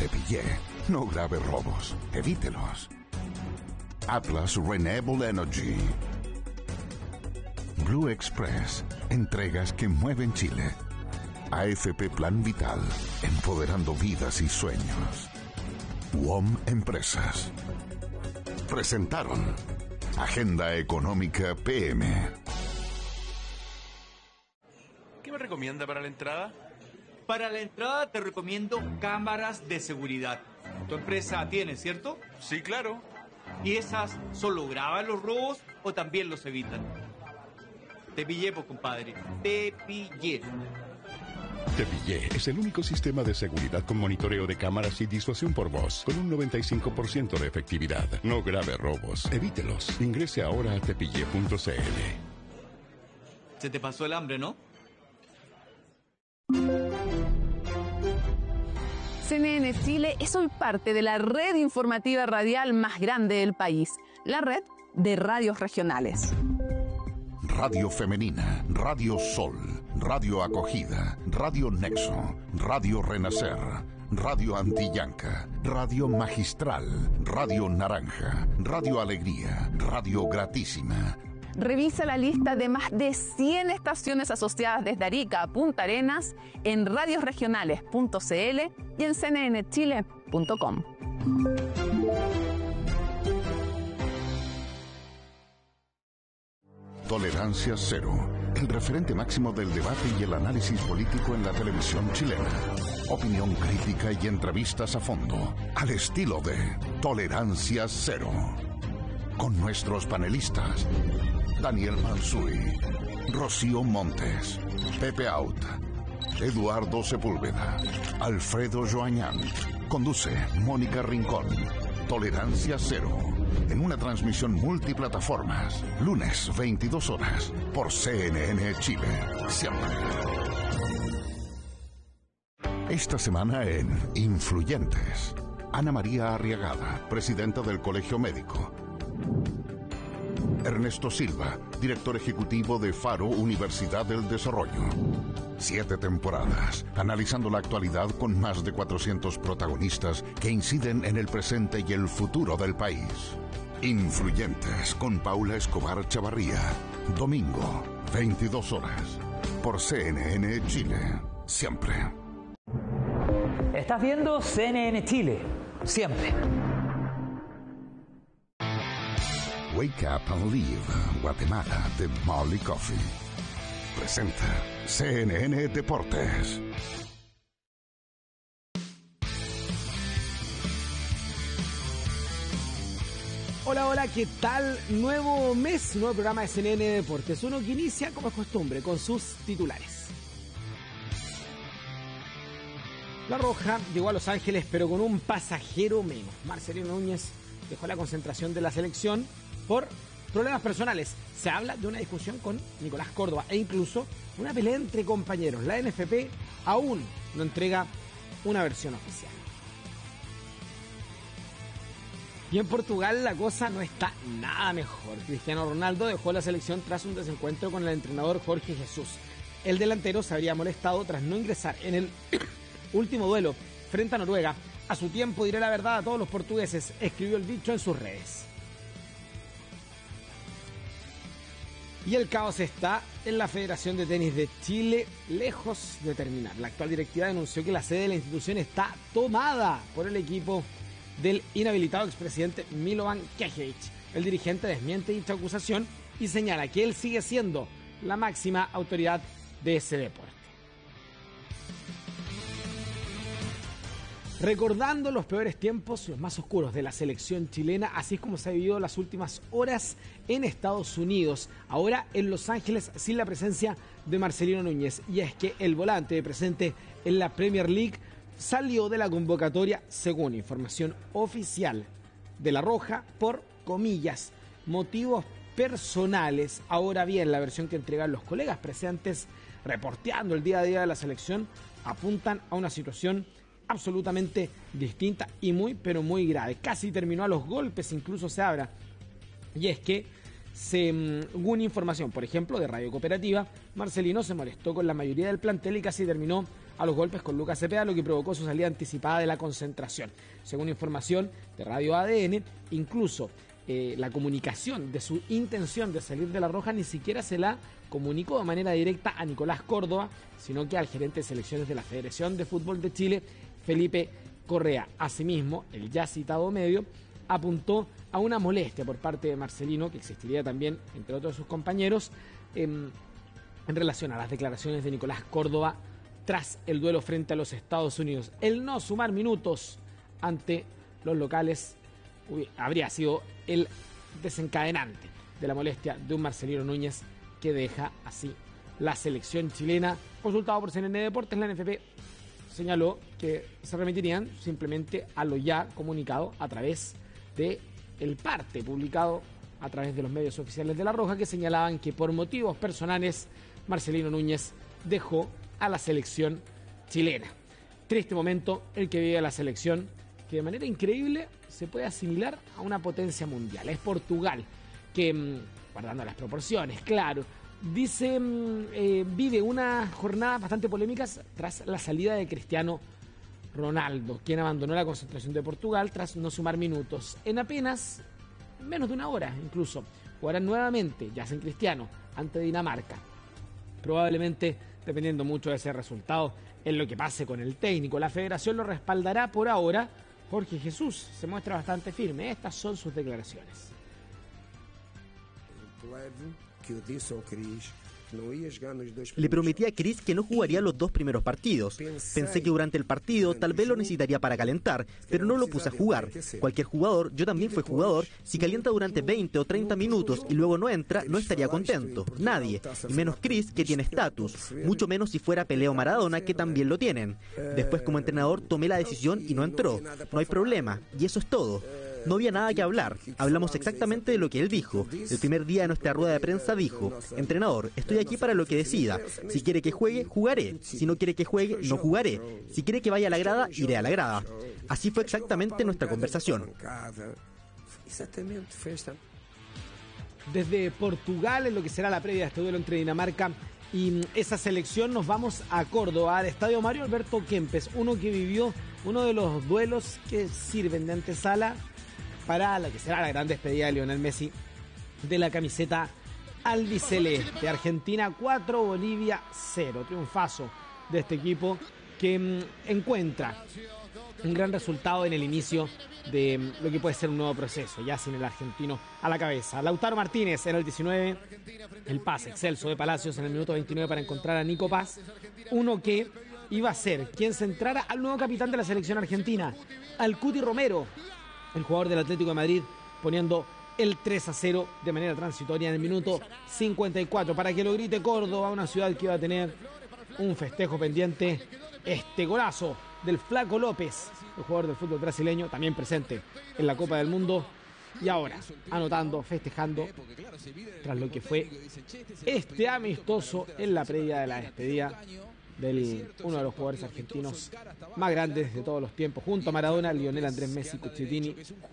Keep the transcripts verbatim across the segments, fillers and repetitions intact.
Te pillé. No grave robos. Evítelos. Atlas Renewable Energy. Blue Express. Entregas que mueven Chile. A F P Plan Vital. Empoderando vidas y sueños. U O M Empresas. Presentaron Agenda Económica P M. ¿Qué me recomienda para la entrada? Para la entrada te recomiendo cámaras de seguridad. Tu empresa tiene, ¿cierto? Sí, claro. ¿Y esas solo graban los robos o también los evitan? Te pillé, pues, compadre. Te pillé. Te pillé es el único sistema de seguridad con monitoreo de cámaras y disuasión por voz, con un noventa y cinco por ciento de efectividad. No grave robos, evítelos. Ingrese ahora a tepillé punto c l. Se te pasó el hambre, ¿no? C N N Chile es hoy parte de la red informativa radial más grande del país, la red de radios regionales. Radio Femenina, Radio Sol, Radio Acogida, Radio Nexo, Radio Renacer, Radio Antillanca, Radio Magistral, Radio Naranja, Radio Alegría, Radio Gratísima. Revisa la lista de más de cien estaciones asociadas desde Arica a Punta Arenas en radios regionales punto c l y en c n n chile punto com. Tolerancia Cero, el referente máximo del debate y el análisis político en la televisión chilena. Opinión crítica y entrevistas a fondo, al estilo de Tolerancia Cero. Con nuestros panelistas, Daniel Mansuy, Rocío Montes, Pepe Out, Eduardo Sepúlveda, Alfredo Joañán. Conduce Mónica Rincón. Tolerancia Cero, en una transmisión multiplataformas, lunes veintidós horas, por C N N Chile, siempre. Esta semana en Influyentes, Ana María Arriagada, presidenta del Colegio Médico. Ernesto Silva, director ejecutivo de Faro Universidad del Desarrollo. Siete temporadas, analizando la actualidad con más de cuatrocientos protagonistas que inciden en el presente y el futuro del país. Influyentes con Paula Escobar Chavarría. Domingo, veintidós horas, por C N N Chile, siempre. Estás viendo C N N Chile, siempre. Wake Up and Live, Guatemala, de Molly Coffee. Presenta C N N Deportes. Hola, hola, ¿qué tal? Nuevo mes, nuevo programa de C N N Deportes. Uno que inicia, como es costumbre, con sus titulares. La Roja llegó a Los Ángeles, pero con un pasajero menos. Marcelino Núñez dejó la concentración de la selección por problemas personales. Se habla de una discusión con Nicolás Córdoba e incluso una pelea entre compañeros. La N F P aún no entrega una versión oficial. Y en Portugal la cosa no está nada mejor. Cristiano Ronaldo dejó la selección tras un desencuentro con el entrenador Jorge Jesús. El delantero se habría molestado tras no ingresar en el último duelo frente a Noruega. A su tiempo diré la verdad a todos los portugueses, escribió el dicho en sus redes. Y el caos está en la Federación de Tenis de Chile, lejos de terminar. La actual directiva denunció que la sede de la institución está tomada por el equipo del inhabilitado expresidente Milovan Kejic. El dirigente desmiente dicha acusación y señala que él sigue siendo la máxima autoridad de ese deporte. Recordando los peores tiempos, los más oscuros de la selección chilena, así es como se ha vivido las últimas horas en Estados Unidos, ahora en Los Ángeles sin la presencia de Marcelino Núñez. Y es que el volante presente en la Premier League salió de la convocatoria, según información oficial de La Roja, por comillas, motivos personales. Ahora bien, la versión que entregan los colegas presentes reporteando el día a día de la selección apuntan a una situación absolutamente distinta y muy, pero muy grave. Casi terminó a los golpes, incluso se habla. Y es que, según información, por ejemplo, de Radio Cooperativa, Marcelino se molestó con la mayoría del plantel y casi terminó a los golpes con Lucas Cepeda, lo que provocó su salida anticipada de la concentración. Según información de Radio A D N, incluso eh, la comunicación de su intención de salir de La Roja ni siquiera se la comunicó de manera directa a Nicolás Córdoba, sino que al gerente de selecciones de la Federación de Fútbol de Chile, Felipe Correa. Asimismo, el ya citado medio apuntó a una molestia por parte de Marcelino, que existiría también entre otros de sus compañeros, en, en relación a las declaraciones de Nicolás Córdoba tras el duelo frente a los Estados Unidos. El no sumar minutos ante los locales uy, habría sido el desencadenante de la molestia de un Marcelino Núñez que deja así la selección chilena. Consultado por C N N Deportes, la N F P señaló que se remitirían simplemente a lo ya comunicado a través de el parte publicado a través de los medios oficiales de La Roja, que señalaban que por motivos personales Marcelino Núñez dejó a la selección chilena. Triste momento el que vive la selección, que de manera increíble se puede asimilar a una potencia mundial. Es Portugal, que, guardando las proporciones, claro, dice, eh, vive una jornada bastante polémica tras la salida de Cristiano Ronaldo, quien abandonó la concentración de Portugal tras no sumar minutos. En apenas menos de una hora, incluso, jugarán nuevamente, ya sin Cristiano, ante Dinamarca. Probablemente, dependiendo mucho de ese resultado, en lo que pase con el técnico. La federación lo respaldará por ahora. Jorge Jesús se muestra bastante firme. Estas son sus declaraciones. Le prometí a Cris que no jugaría los dos primeros partidos. Pensé que durante el partido tal vez lo necesitaría para calentar, pero no lo puse a jugar. Cualquier jugador, yo también fui jugador, si calienta durante veinte o treinta minutos y luego no entra, no estaría contento. Nadie, y menos Cris, que tiene estatus, mucho menos si fuera Pelé o Maradona, que también lo tienen. Después, como entrenador, tomé la decisión y no entró. No hay problema, y eso es todo. No había nada que hablar. Hablamos exactamente de lo que él dijo. El primer día de nuestra rueda de prensa dijo: entrenador, estoy aquí para lo que decida. Si quiere que juegue, jugaré. Si no quiere que juegue, no jugaré. Si quiere que vaya a la grada, iré a la grada. Así fue exactamente nuestra conversación. Desde Portugal, en lo que será la previa de este duelo entre Dinamarca y esa selección, nos vamos a Córdoba, al estadio Mario Alberto Kempes, uno que vivió uno de los duelos que sirven de antesala para lo que será la gran despedida de Lionel Messi de la camiseta albiceleste. Argentina cuatro, Bolivia cero. Triunfazo de este equipo que mmm, encuentra un gran resultado en el inicio de mmm, lo que puede ser un nuevo proceso, ya sin el argentino a la cabeza. Lautaro Martínez en el diecinueve, el pase excelso de Palacios en el minuto veintinueve para encontrar a Nico Paz, uno que iba a ser quien centrara al nuevo capitán de la selección argentina, al Cuti Romero, el jugador del Atlético de Madrid, poniendo el tres a cero de manera transitoria en el minuto cincuenta y cuatro. Para que lo grite Córdoba, una ciudad que iba a tener un festejo pendiente. Este golazo del Flaco López, el jugador del fútbol brasileño, también presente en la Copa del Mundo. Y ahora, anotando, festejando, tras lo que fue este amistoso en la previa de la despedida de uno de los jugadores argentinos más grandes de todos los tiempos, junto a Maradona, Lionel Andrés Messi Cucitini,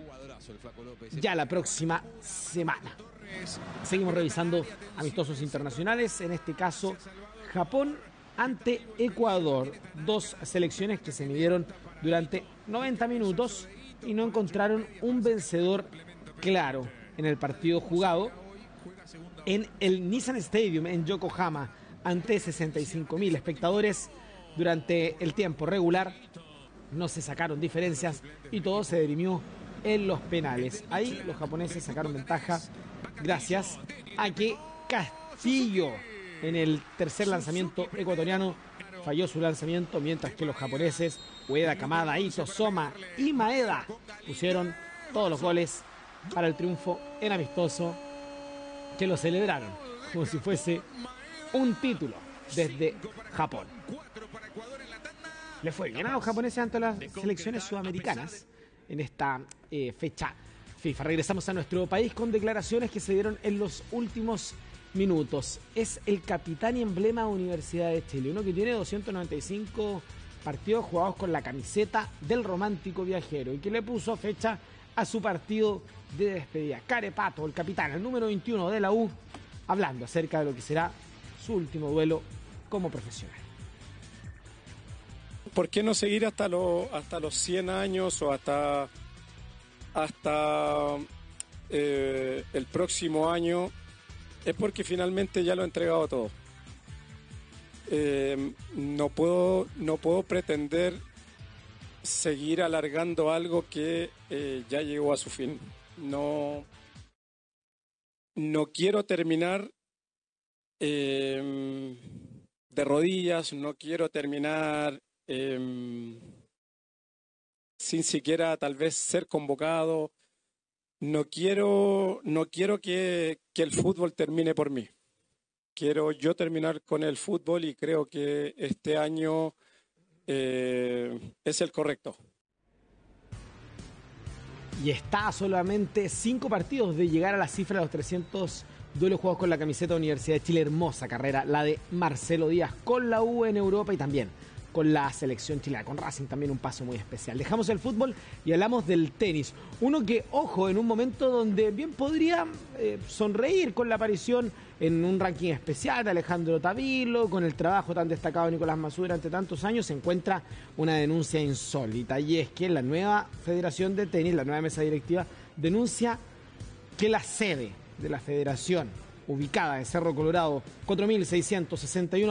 ya la próxima semana. Seguimos revisando amistosos internacionales, en este caso Japón ante Ecuador, dos selecciones que se midieron durante noventa minutos y no encontraron un vencedor claro en el partido jugado en el Nissan Stadium en Yokohama ante sesenta y cinco mil espectadores. Durante el tiempo regular no se sacaron diferencias y todo se dirimió en los penales. Ahí los japoneses sacaron ventaja gracias a que Castillo, en el tercer lanzamiento ecuatoriano, falló su lanzamiento, mientras que los japoneses Ueda, Kamada, Ito, Soma y Maeda pusieron todos los goles para el triunfo en amistoso, que lo celebraron como si fuese un título desde Japón. Le fue bien a los japoneses ante las selecciones sudamericanas en esta eh, fecha FIFA. Regresamos a nuestro país con declaraciones que se dieron en los últimos minutos. Es el capitán y emblema de Universidad de Chile, uno que tiene doscientos noventa y cinco partidos jugados con la camiseta del romántico viajero y que le puso fecha a su partido de despedida. Carepato, el capitán, el número veintiuno de la U, hablando acerca de lo que será su último duelo como profesional. ¿por qué no seguir hasta, lo, hasta los cien años o hasta, hasta eh, el próximo año? Es porque finalmente ya lo he entregado todo. Eh, no puedo, no puedo pretender seguir alargando algo que eh, ya llegó a su fin. No, no quiero terminar eh, de rodillas, no quiero terminar eh, sin siquiera tal vez ser convocado. No quiero, no quiero que, que el fútbol termine por mí. Quiero yo terminar con el fútbol y creo que este año eh, es el correcto. Y está a solamente cinco partidos de llegar a la cifra de los trescientos duelos jugados con la camiseta de Universidad de Chile. Hermosa carrera, la de Marcelo Díaz con la U en Europa y también con la selección chilena, con Racing también un paso muy especial. Dejamos el fútbol y hablamos del tenis. Uno que, ojo, en un momento donde bien podría eh, sonreír con la aparición en un ranking especial de Alejandro Tavilo, con el trabajo tan destacado de Nicolás Massú durante tantos años, se encuentra una denuncia insólita, y es que la nueva Federación de Tenis, la nueva mesa directiva, denuncia que la sede de la federación, ubicada en Cerro Colorado, cuatro mil seiscientos sesenta y uno